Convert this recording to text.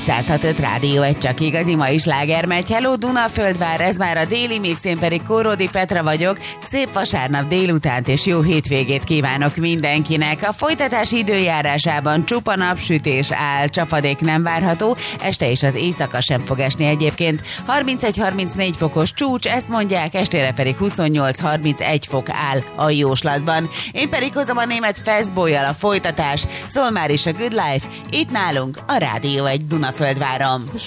106.5 Rádió, egy csak igazi mai sláger megy. Hello Dunaföldvár, ez már a déli mix, én pedig Kóródi Petra vagyok. Szép vasárnap délutánt és jó hétvégét kívánok mindenkinek. A folytatás időjárásában csupa napsütés áll, csapadék nem várható, este és az éjszaka sem fog esni egyébként. 31-34 fokos csúcs, ezt mondják, estére pedig 28-31 fok áll a jóslatban. Én pedig hozom a német Fastboy-jal a folytatás, szól már is a Good Life, itt nálunk a Rádió egy Dunaföldváron.